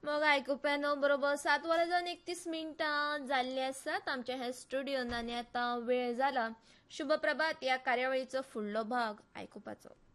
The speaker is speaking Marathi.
मग आयकुप्यानो बरोबर 7:31 जाल्ली आसात आमच्या ह्या स्टुडिओन आणि आता वेळ झाला शुभप्रभात या कार्यावळीचो फुडलो भाग आयकुपाचो।